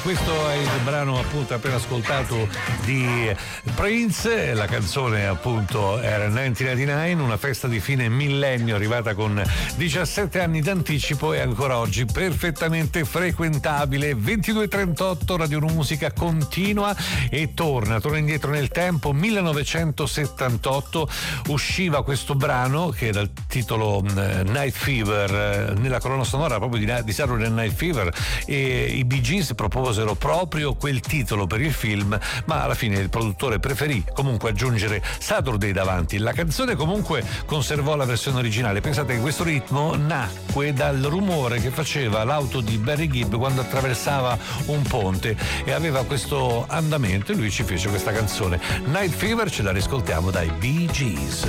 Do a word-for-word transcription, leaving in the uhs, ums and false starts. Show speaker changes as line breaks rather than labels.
questo è il brano appunto appena ascoltato di Prince, la canzone appunto era millenovecentonovantanove, una festa di fine millennio arrivata con diciassette anni d'anticipo e ancora oggi perfettamente frequentabile. ventidue e trentotto, Radio Musica continua e torna, torna indietro nel tempo. millenovecentosettantotto usciva questo brano che era il titolo Night Fever, nella colonna sonora proprio di, di Saturday Night Fever, e i Bee Gees proposero proprio quel titolo per il film, ma alla fine il produttore preferì comunque aggiungere Saturday davanti. La canzone comunque conservò la versione originale. Pensate che questo ritmo nacque dal rumore che faceva l'auto di Barry Gibb quando attraversava un ponte e aveva questo andamento, e lui ci fece questa canzone Night Fever. Ce la riscoltiamo dai Bee Gees.